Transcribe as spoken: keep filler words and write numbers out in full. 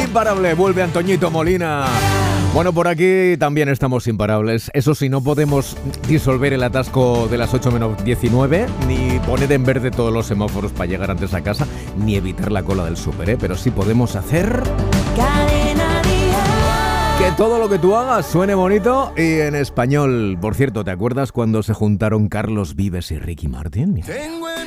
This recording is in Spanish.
imparable, vuelve Antoñito Molina. Bueno, por aquí también estamos imparables. Eso sí, no podemos disolver el atasco de las ocho menos diecinueve, ni poner en verde todos los semáforos para llegar antes a casa, ni evitar la cola del súper, ¿eh? Pero sí podemos hacer que todo lo que tú hagas suene bonito y en español. Por cierto, ¿te acuerdas cuando se juntaron Carlos Vives y Ricky Martin? Mira.